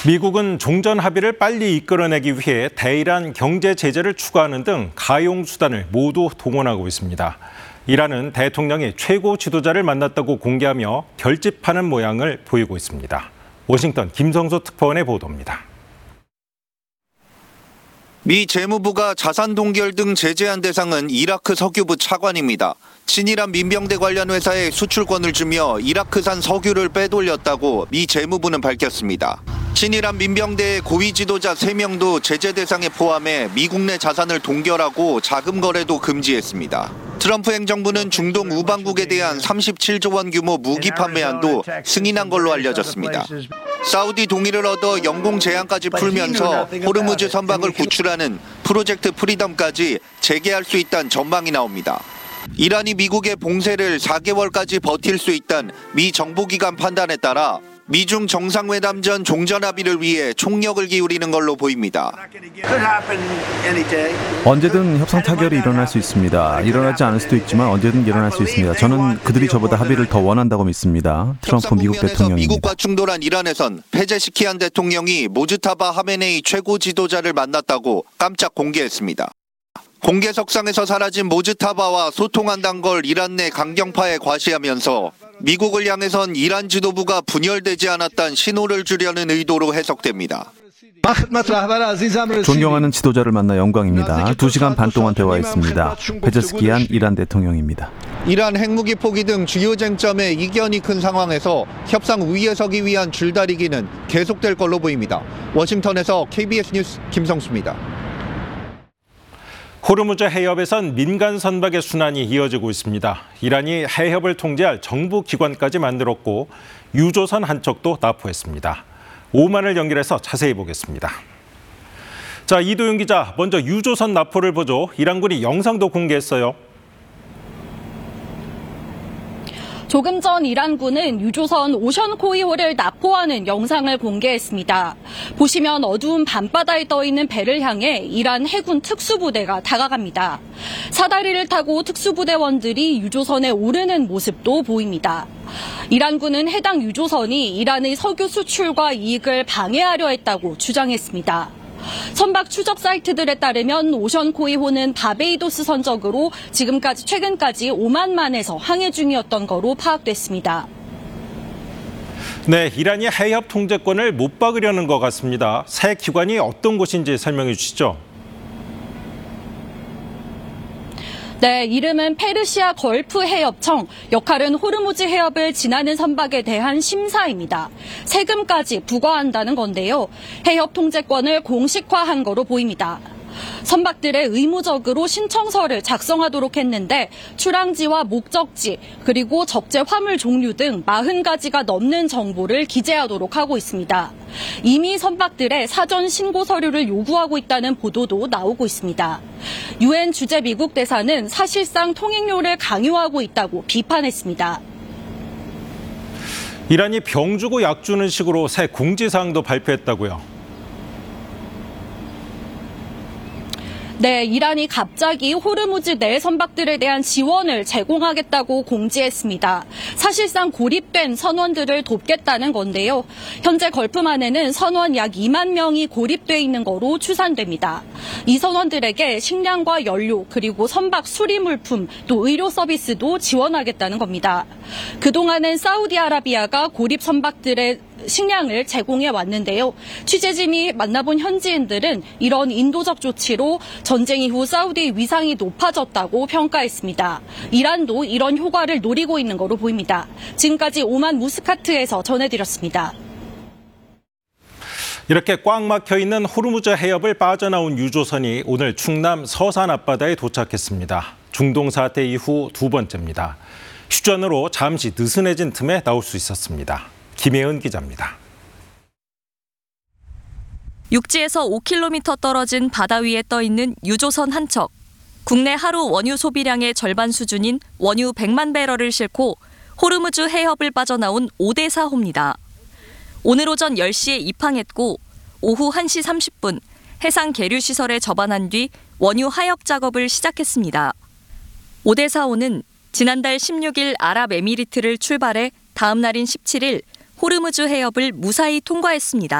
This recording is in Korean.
미국은 종전 합의를 빨리 이끌어내기 위해 대이란 경제 제재를 추가하는 등 가용 수단을 모두 동원하고 있습니다. 이란은 대통령이 최고 지도자를 만났다고 공개하며 결집하는 모양을 보이고 있습니다. 워싱턴 김성수 특파원의 보도입니다. 미 재무부가 자산 동결 등 제재한 대상은 이라크 석유부 차관입니다. 친이란 민병대 관련 회사에 수출권을 주며 이라크산 석유를 빼돌렸다고 미 재무부는 밝혔습니다. 친이란 민병대의 고위 지도자 3명도 제재 대상에 포함해 미국 내 자산을 동결하고 자금 거래도 금지했습니다. 트럼프 행정부는 중동 우방국에 대한 37조 원 규모 무기 판매안도 승인한 걸로 알려졌습니다. 사우디 동의를 얻어 영공 제한까지 풀면서 호르무즈 선박을 구출하는 프로젝트 프리덤까지 재개할 수 있다는 전망이 나옵니다. 이란이 미국의 봉쇄를 4개월까지 버틸 수 있다는 미 정보기관 판단에 따라 미중 정상회담 전 종전 합의를 위해 총력을 기울이는 걸로 보입니다. 언제든 협상 타결이 일어날 수 있습니다. 일어나지 않을 수도 있지만 언제든 일어날 수 있습니다. 저는 그들이 저보다 합의를 더 원한다고 믿습니다. 트럼프 미국 대통령입니다. 미국과 충돌한 이란에선 페제시키안 대통령이 모즈타바 하메네이 최고 지도자를 만났다고 깜짝 공개했습니다. 공개석상에서 사라진 모즈타바와 소통한다는 걸 이란 내 강경파에 과시하면서 미국을 향해선 이란 지도부가 분열되지 않았다는 신호를 주려는 의도로 해석됩니다. 존경하는 지도자를 만나 영광입니다. 2시간 반 동안 대화했습니다. 페제스키안 이란 대통령입니다. 이란 핵무기 포기 등 주요 쟁점에 이견이 큰 상황에서 협상 우위에 서기 위한 줄다리기는 계속될 걸로 보입니다. 워싱턴에서 KBS 뉴스 김성수입니다. 호르무즈 해협에선 민간 선박의 순환이 이어지고 있습니다. 이란이 해협을 통제할 정부 기관까지 만들었고 유조선 한 척도 납포했습니다. 오만을 연결해서 자세히 보겠습니다. 자, 이도윤 기자, 먼저 유조선 납포를 보죠. 이란군이 영상도 공개했어요. 조금 전 이란군은 유조선 오션코이호를 납포하는 영상을 공개했습니다. 보시면 어두운 밤바다에 떠있는 배를 향해 이란 해군 특수부대가 다가갑니다. 사다리를 타고 특수부대원들이 유조선에 오르는 모습도 보입니다. 이란군은 해당 유조선이 이란의 석유 수출과 이익을 방해하려 했다고 주장했습니다. 선박 추적 사이트들에 따르면 오션코이호는 바베이도스 선적으로 최근까지 오만만에서 항해 중이었던 거로 파악됐습니다. 네, 이란이 해협 통제권을 못 박으려는 것 같습니다. 새 기관이 어떤 곳인지 설명해 주시죠. 네, 이름은 페르시아 걸프 해협청, 역할은 호르무즈 해협을 지나는 선박에 대한 심사입니다. 세금까지 부과한다는 건데요. 해협 통제권을 공식화한 거로 보입니다. 선박들의 의무적으로 신청서를 작성하도록 했는데 출항지와 목적지 그리고 적재 화물 종류 등 40가지가 넘는 정보를 기재하도록 하고 있습니다. 이미 선박들의 사전 신고 서류를 요구하고 있다는 보도도 나오고 있습니다. 유엔 주재 미국 대사는 사실상 통행료를 강요하고 있다고 비판했습니다. 이란이 병 주고 약 주는 식으로 새 공지사항도 발표했다고요. 네, 이란이 갑자기 호르무즈 내 선박들에 대한 지원을 제공하겠다고 공지했습니다. 사실상 고립된 선원들을 돕겠다는 건데요. 현재 걸프만에는 선원 약 2만 명이 고립돼 있는 거로 추산됩니다. 이 선원들에게 식량과 연료 그리고 선박 수리 물품 또 의료 서비스도 지원하겠다는 겁니다. 그동안은 사우디아라비아가 고립 선박들의 식량을 제공해 왔는데요. 취재진이 만나본 현지인들은 이런 인도적 조치로 전쟁 이후 사우디의 위상이 높아졌다고 평가했습니다. 이란도 이런 효과를 노리고 있는 거로 보입니다. 지금까지 오만 무스카트에서 전해드렸습니다. 이렇게 꽉 막혀 있는 호르무즈 해협을 빠져나온 유조선이 오늘 충남 서산 앞바다에 도착했습니다. 중동 사태 이후 2번째입니다. 휴전으로 잠시 느슨해진 틈에 나올 수 있었습니다. 김혜은 기자입니다. 육지에서 5km 떨어진 바다 위에 떠 있는 유조선 한 척. 국내 하루 원유 소비량의 절반 수준인 원유 100만 배럴을 싣고 호르무즈 해협을 빠져나온 5대4호입니다. 오늘 오전 10시에 입항했고 오후 1시 30분 해상 계류시설에 접안한 뒤 원유 하역 작업을 시작했습니다. 5대4호는 지난달 16일 아랍에미리트를 출발해 다음 날인 17일 호르무즈 해협을 무사히 통과했습니다.